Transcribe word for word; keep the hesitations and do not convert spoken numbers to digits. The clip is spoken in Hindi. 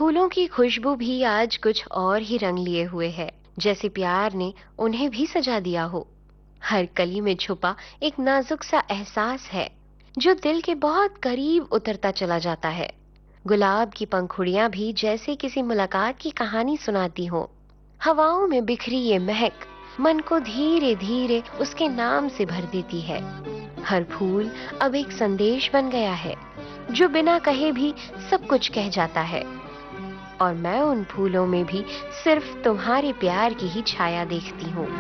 फूलों की खुशबू भी आज कुछ और ही रंग लिए हुए है, जैसे प्यार ने उन्हें भी सजा दिया हो। हर कली में छुपा एक नाजुक सा एहसास है जो दिल के बहुत करीब उतरता चला जाता है। गुलाब की पंखुड़ियां भी जैसे किसी मुलाकात की कहानी सुनाती हो। हवाओं में बिखरी ये महक मन को धीरे धीरे उसके नाम से भर देती है। हर फूल अब एक संदेश बन गया है जो बिना कहे भी सब कुछ कह जाता है। और मैं उन फूलों में भी सिर्फ तुम्हारे प्यार की ही छाया देखती हूँ।